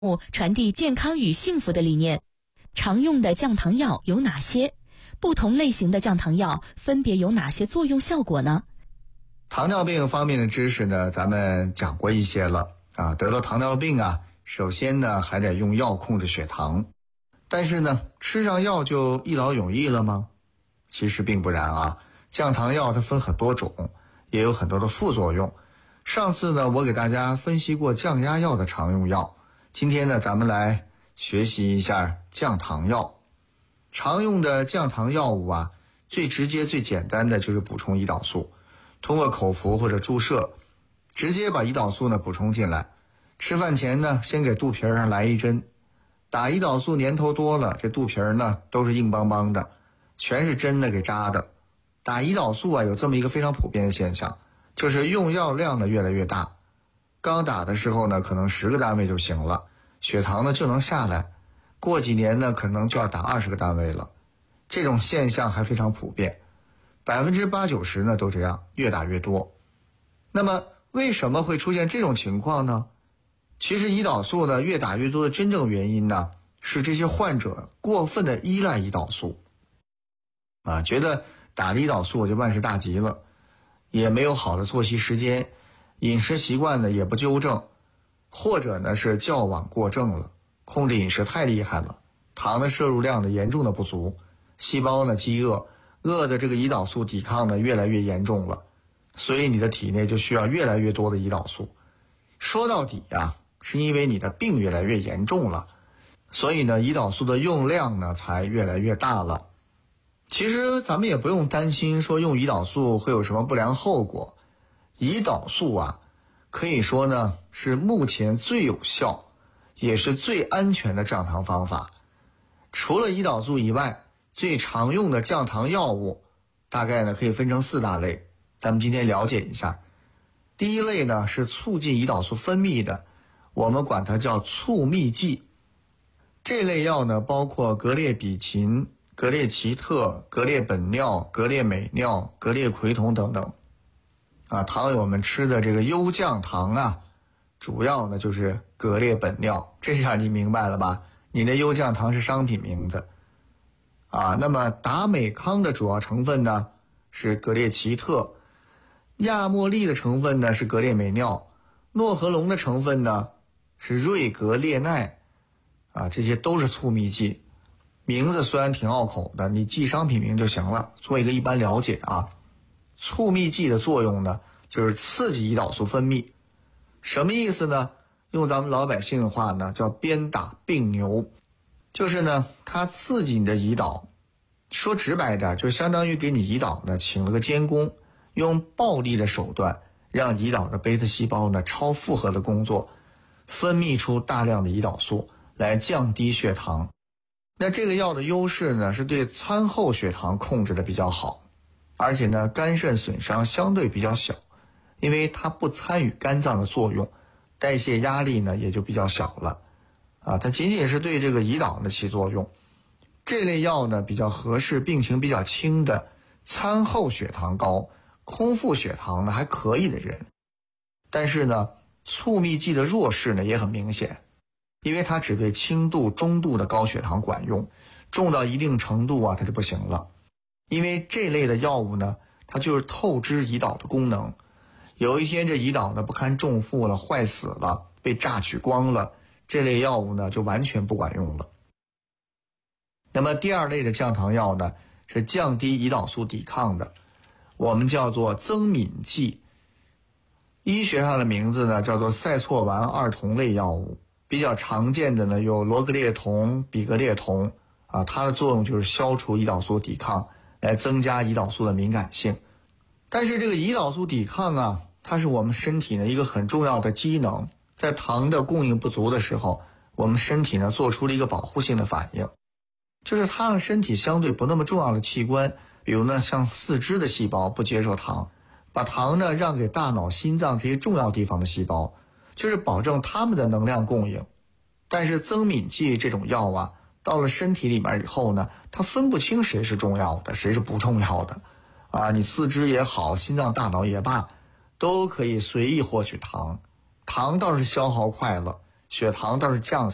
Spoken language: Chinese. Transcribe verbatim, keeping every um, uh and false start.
传递健康与幸福的理念。常用的降糖药有哪些？不同类型的降糖药分别有哪些作用效果呢？ 糖尿病方面的知识呢，咱们讲过一些了啊。得了糖尿病啊，首先呢还得用药控制血糖，但是呢，吃上药就一劳永逸了吗？其实并不然啊。降糖药它分很多种，也有很多的副作用。上次呢，我给大家分析过降压药的常用药，今天呢，咱们来学习一下降糖药。常用的降糖药物啊，最直接最简单的就是补充胰岛素，通过口服或者注射，直接把胰岛素呢补充进来。吃饭前呢，先给肚皮上来一针，打胰岛素年头多了，这肚皮呢都是硬邦邦的，全是针的给扎的。打胰岛素啊，有这么一个非常普遍的现象，就是用药量呢越来越大。刚打的时候呢，可能十个单位就行了，血糖呢就能下来。过几年呢，可能就要打二十个单位了。这种现象还非常普遍，百分之八九十呢都这样，越打越多。那么为什么会出现这种情况呢？其实胰岛素呢越打越多的真正原因呢，是这些患者过分的依赖胰岛素啊，觉得打了胰岛素就万事大吉了，也没有好的作息时间，饮食习惯呢也不纠正，或者呢是矫枉过正了，控制饮食太厉害了，糖的摄入量呢严重的不足，细胞呢饥饿，饿的这个胰岛素抵抗呢越来越严重了，所以你的体内就需要越来越多的胰岛素。说到底啊，是因为你的病越来越严重了，所以呢胰岛素的用量呢才越来越大了。其实咱们也不用担心说用胰岛素会有什么不良后果。胰岛素啊，可以说呢是目前最有效也是最安全的降糖方法。除了胰岛素以外，最常用的降糖药物大概呢可以分成四大类，咱们今天了解一下。第一类呢是促进胰岛素分泌的，我们管它叫促泌剂。这类药呢包括格列比嗪、格列齐特、格列本脲、格列美脲、格列喹酮等等。啊，糖友们吃的这个优降糖啊，主要呢就是格列本脲，这下你明白了吧？你的优降糖是商品名字啊。那么达美康的主要成分呢是格列齐特，亚莫利的成分呢是格列美脲，诺和龙的成分呢是瑞格列奈啊，这些都是促泌剂。名字虽然挺拗口的，你记商品名就行了，做一个一般了解啊。促泌剂的作用呢，就是刺激胰岛素分泌。什么意思呢？用咱们老百姓的话呢，叫鞭打病牛。就是呢，它刺激你的胰岛，说直白点，就相当于给你胰岛呢请了个监工，用暴力的手段让胰岛的贝塔细胞呢超负荷的工作，分泌出大量的胰岛素来降低血糖。那这个药的优势呢，是对餐后血糖控制的比较好，而且呢肝肾损伤相对比较小，因为它不参与肝脏的作用，代谢压力呢也就比较小了啊。它仅仅是对这个胰岛呢起作用。这类药呢比较合适病情比较轻的，餐后血糖高，空腹血糖呢还可以的人。但是呢促泌剂的弱势呢也很明显，因为它只对轻度中度的高血糖管用，重到一定程度啊它就不行了。因为这类的药物呢，它就是透支胰岛的功能，有一天这胰岛呢不堪重负了，坏死了，被榨取光了，这类药物呢就完全不管用了。那么第二类的降糖药呢，是降低胰岛素抵抗的，我们叫做增敏剂。医学上的名字呢叫做赛唑烷二酮类药物，比较常见的呢有罗格列酮、比格列酮啊，它的作用就是消除胰岛素抵抗，来增加胰岛素的敏感性。但是这个胰岛素抵抗啊，它是我们身体的一个很重要的机能，在糖的供应不足的时候，我们身体呢做出了一个保护性的反应，就是它让身体相对不那么重要的器官，比如呢像四肢的细胞不接受糖，把糖呢让给大脑、心脏这些重要地方的细胞，就是保证它们的能量供应。但是增敏剂这种药啊，到了身体里面以后呢，它分不清谁是重要的，谁是不重要的啊。你四肢也好，心脏大脑也罢，都可以随意获取糖，糖倒是消耗快了，血糖倒是降